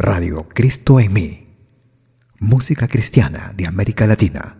Radio Cristo en mí. Música cristiana de América Latina.